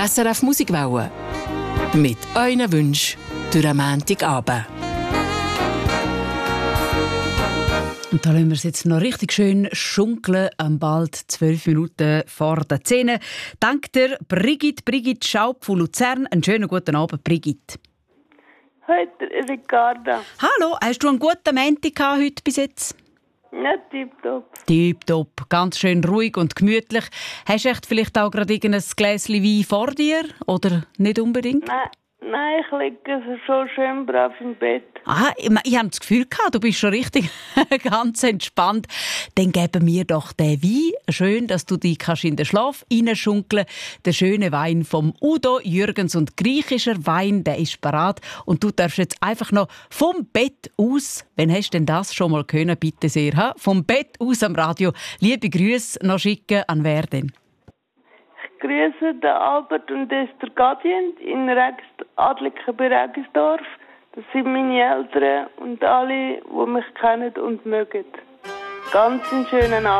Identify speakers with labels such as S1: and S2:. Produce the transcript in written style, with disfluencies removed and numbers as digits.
S1: SRF Musikwelle. Mit euren Wünschen durch den Montagabend.
S2: Und da lassen wir es jetzt noch richtig schön schunkeln, bald 12 Minuten vor der 10. Dank der Brigitte Schaub von Luzern. Einen schönen guten Abend, Brigitte.
S3: Heute Ricarda.
S2: Hallo, hast du einen guten Montag heute bis jetzt?
S3: Ja, tipptopp.
S2: Tipptopp, ganz schön ruhig und gemütlich. Hast du echt vielleicht auch gerade ein Gläschen Wein vor dir? Oder nicht unbedingt?
S3: Nein, ich liege schon schön brav im Bett.
S2: Ich habe das Gefühl gehabt, du bist schon richtig ganz entspannt. Dann geben wir doch den Wein. Schön, dass du dich in den Schlaf hineinschunkeln kannst. Der schöne Wein vom Udo Jürgens und griechischer Wein, der ist parat. Und du darfst jetzt einfach noch vom Bett aus, wenn hast du denn das schon mal können, bitte sehr, vom Bett aus am Radio, liebe Grüße noch schicken. An wer denn?
S3: Ich grüße den Albert und Esther Gadient in Adliken bei Regisdorf. Das sind meine Eltern und alle, die mich kennen und mögen. Ganz einen schönen Abend.